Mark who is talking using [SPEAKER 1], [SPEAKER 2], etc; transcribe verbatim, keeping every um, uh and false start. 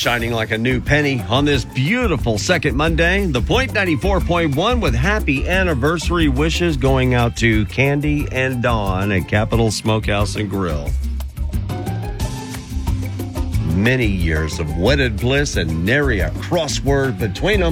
[SPEAKER 1] shining like a new penny on this beautiful second Monday. The Point ninety-four point one with happy anniversary wishes going out to Candy and Dawn at Capitol Smokehouse and Grill. Many years of wedded bliss and nary a crossword between them.